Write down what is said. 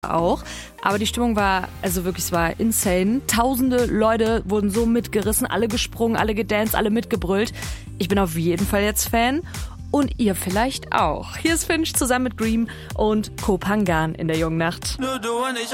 auch. Aber die Stimmung war, also wirklich, es war insane. Tausende Leute wurden so mitgerissen, alle gesprungen, alle gedanced, alle mitgebrüllt. Ich bin auf jeden Fall jetzt Fan. Und ihr vielleicht auch. Hier ist Finch zusammen mit Greem und Kopangan in der Jungen Nacht.